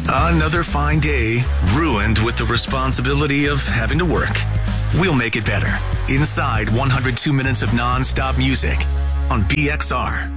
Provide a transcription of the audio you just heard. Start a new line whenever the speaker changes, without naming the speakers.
Another fine day ruined with the responsibility of having to work. We'll make it better. Inside 102 minutes of non-stop music on BXR.